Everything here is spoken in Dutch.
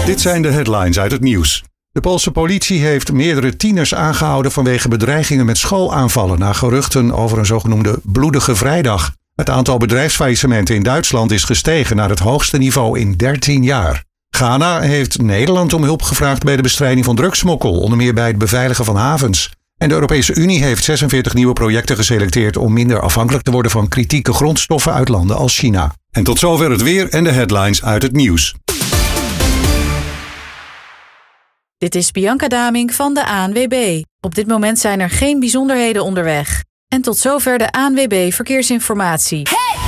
Dit zijn de headlines uit het nieuws. De Poolse politie heeft meerdere tieners aangehouden vanwege bedreigingen met schoolaanvallen na geruchten over een zogenoemde bloedige vrijdag. Het aantal bedrijfsfaillissementen in Duitsland is gestegen naar het hoogste niveau in 13 jaar. Ghana heeft Nederland om hulp gevraagd bij de bestrijding van drugssmokkel, onder meer bij het beveiligen van havens. En de Europese Unie heeft 46 nieuwe projecten geselecteerd om minder afhankelijk te worden van kritieke grondstoffen uit landen als China. En tot zover het weer en de headlines uit het nieuws. Dit is Bianca Damink van de ANWB. Op dit moment zijn er geen bijzonderheden onderweg. En tot zover de ANWB Verkeersinformatie.